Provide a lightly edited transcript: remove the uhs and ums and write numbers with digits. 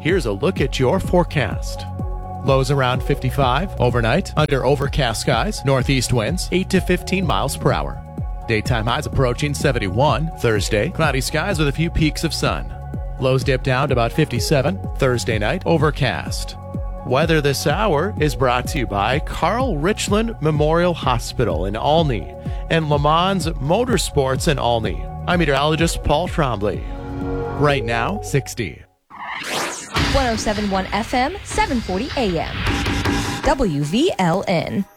here's a look at your forecast. Lows around 55 overnight, under overcast skies, northeast winds 8 to 15 miles per hour. Daytime highs approaching 71 Thursday, cloudy skies with a few peaks of sun. Lows dip down to about 57 Thursday night, overcast. Weather this hour is brought to you by Carl Richland Memorial Hospital in Olney and Le Mans Motorsports in Olney. I'm meteorologist Paul Trombley. Right now, 60. 107.1 FM, 740 AM. WVLN.